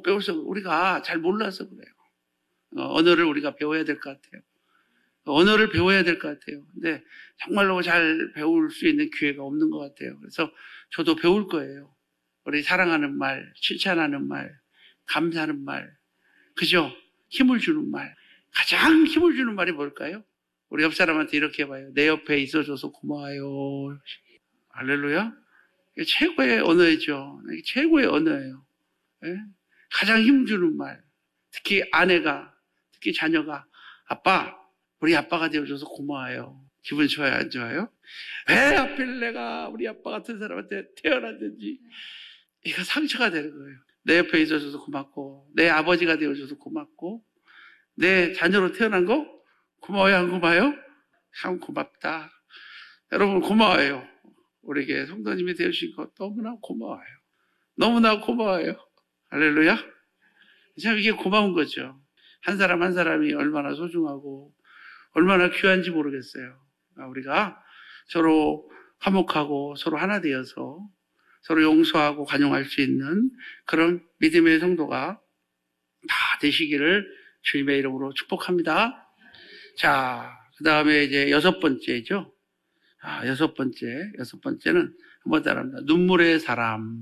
배워서 우리가 잘 몰라서 그래요. 언어를 우리가 배워야 될 것 같아요. 언어를 배워야 될 것 같아요. 근데 정말로 잘 배울 수 있는 기회가 없는 것 같아요. 그래서 저도 배울 거예요. 우리 사랑하는 말, 칭찬하는 말, 감사하는 말, 그죠? 힘을 주는 말. 가장 힘을 주는 말이 뭘까요? 우리 옆 사람한테 이렇게 해봐요. 내 옆에 있어줘서 고마워요. 할렐루야. 이게 최고의 언어이죠. 이게 최고의 언어예요. 예? 가장 힘 주는 말. 특히 아내가, 특히 자녀가, 아빠, 우리 아빠가 되어줘서 고마워요. 기분 좋아요, 안 좋아요? 왜 하필 내가 우리 아빠 같은 사람한테 태어났는지. 이거 상처가 되는 거예요. 내 옆에 있어줘서 고맙고, 내 아버지가 되어줘서 고맙고, 내 자녀로 태어난 거 고마워요, 안 고마워요? 참 고맙다. 여러분 고마워요. 우리에게 성도님이 되어주신 거 너무나 고마워요. 너무나 고마워요. 할렐루야. 참 이게 고마운 거죠. 한 사람 한 사람이 얼마나 소중하고 얼마나 귀한지 모르겠어요. 우리가 서로 화목하고 서로 하나 되어서 서로 용서하고 관용할 수 있는 그런 믿음의 성도가 다 되시기를 주님의 이름으로 축복합니다. 자, 그 다음에 이제 여섯 번째죠. 여섯 번째는 한번 따라합니다. 눈물의 사람.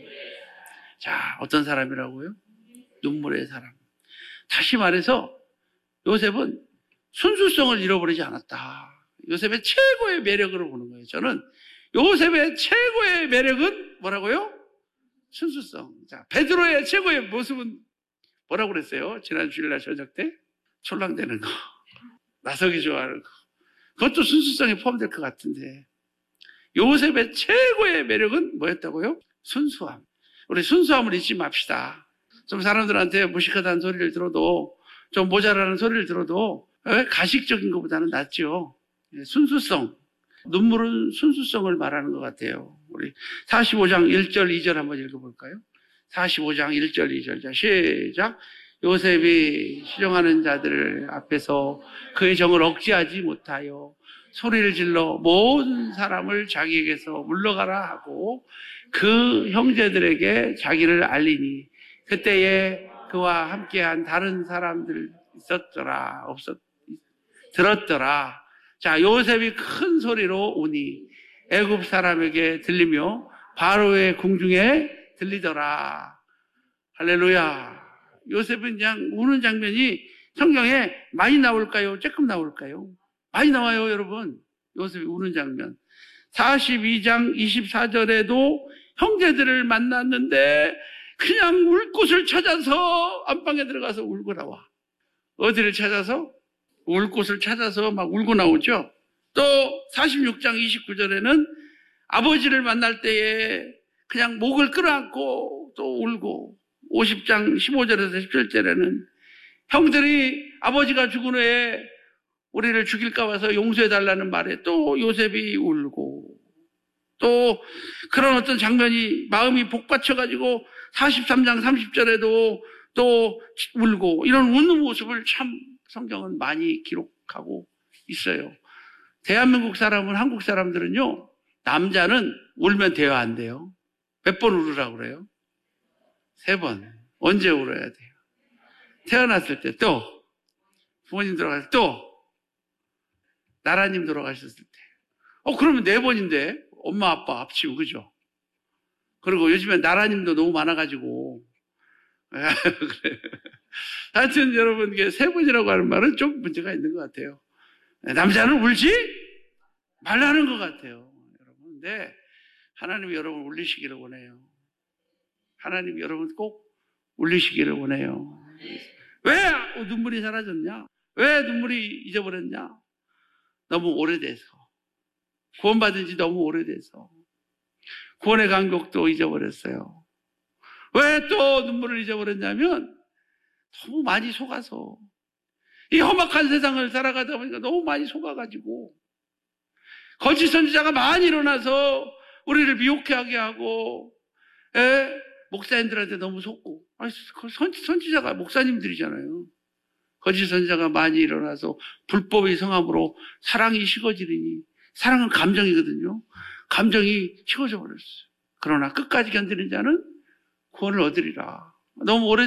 자, 어떤 사람이라고요? 눈물의 사람. 다시 말해서 요셉은 순수성을 잃어버리지 않았다. 요셉의 최고의 매력으로 보는 거예요. 저는 요셉의 최고의 매력은 뭐라고요? 순수성. 자, 베드로의 최고의 모습은 뭐라고 그랬어요? 지난 주일날 저녁 때? 촐랑대는 거. 나서기 좋아하는 거. 그것도 순수성에 포함될 것 같은데. 요셉의 최고의 매력은 뭐였다고요? 순수함. 우리 순수함을 잊지 맙시다. 좀 사람들한테 무식하다는 소리를 들어도, 좀 모자라는 소리를 들어도 가식적인 것보다는 낫죠. 순수성. 눈물은 순수성을 말하는 것 같아요. 우리 45장 1절 2절 한번 읽어볼까요? 45장 1절 2절. 자, 시작. 요셉이 시종하는 자들 앞에서 그의 정을 억제하지 못하여 소리를 질러 모든 사람을 자기에게서 물러가라 하고 그 형제들에게 자기를 알리니 그때에 그와 함께한 다른 사람들 들었더라. 자, 요셉이 큰 소리로 우니 애굽 사람에게 들리며 바로의 궁중에 들리더라. 할렐루야. 요셉은 그냥 우는 장면이 성경에 많이 나올까요? 조금 나올까요? 많이 나와요, 여러분. 요셉이 우는 장면. 42장 24절에도 형제들을 만났는데 그냥 울 곳을 찾아서 안방에 들어가서 울고 나와. 어디를 찾아서? 울 곳을 찾아서 막 울고 나오죠. 또 46장 29절에는 아버지를 만날 때에 그냥 목을 끌어안고 또 울고 50장 15절에서 17절에는 형들이 아버지가 죽은 후에 우리를 죽일까 봐서 용서해달라는 말에 또 요셉이 울고 또 그런 어떤 장면이 마음이 복받쳐가지고 43장 30절에도 또 울고 이런 우는 모습을 참 성경은 많이 기록하고 있어요. 대한민국 사람은 한국 사람들은요 남자는 울면 대화 안 돼요. 몇 번 울으라고 그래요? 3번. 언제 울어야 돼요? 태어났을 때 또 부모님 돌아가실 때 또 나라님 돌아가셨을 때 그러면 4번인데 엄마 아빠 합치고 그죠? 그리고 요즘에 나라님도 너무 많아가지고 그래. 하여튼 여러분 이게 3번이라고 하는 말은 좀 문제가 있는 것 같아요. 남자는 울지 말라는 것 같아요. 여러분. 근데 하나님이 여러분 울리시기를 원해요. 하나님이 여러분 꼭 울리시기를 원해요. 왜 눈물이 사라졌냐? 왜 눈물이 잊어버렸냐? 너무 오래돼서. 구원받은 지 너무 오래돼서. 구원의 감격도 잊어버렸어요. 왜 또 눈물을 잊어버렸냐면 너무 많이 속아서. 이 험악한 세상을 살아가다 보니까 너무 많이 속아가지고 거짓 선지자가 많이 일어나서 우리를 미혹하게 하고 목사님들한테 너무 속고 선지자가 목사님들이잖아요. 거짓 선지자가 많이 일어나서 불법의 성함으로 사랑이 식어지리니 사랑은 감정이거든요. 감정이 식어져 버렸어요. 그러나 끝까지 견디는 자는 구원을 얻으리라. 너무 오래